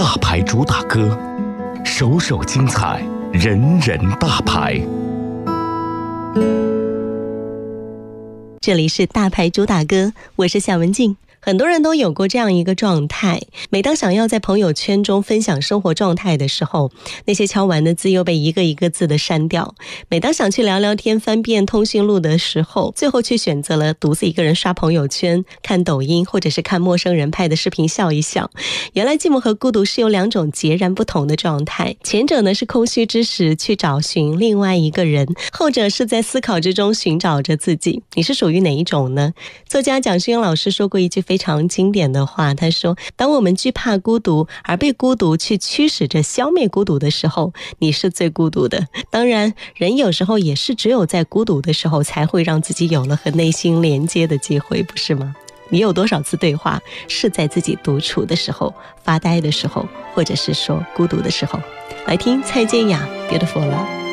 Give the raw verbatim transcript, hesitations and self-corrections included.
大牌主打歌，首首精彩，人人大牌。 这里是大牌主打歌，我是夏文静。很多人都有过这样一个状态，每当想要在朋友圈中分享生活状态的时候，那些敲完的字又被一个一个字的删掉。每当想去聊聊天翻遍通讯录的时候，最后却选择了独自一个人刷朋友圈，看抖音，或者是看陌生人拍的视频笑一笑。原来寂寞和孤独是有两种截然不同的状态，前者呢是空虚之时去找寻另外一个人，后者是在思考之中寻找着自己。你是属于哪一种呢？作家蒋勋老师说过一句非常经典的话，他说，当我们惧怕孤独而被孤独去驱使着消灭孤独的时候，你是最孤独的。当然，人有时候也是只有在孤独的时候才会让自己有了和内心连接的机会，不是吗？你有多少次对话是在自己独处的时候、发呆的时候，或者是说孤独的时候？来听蔡健雅 Beautiful 了。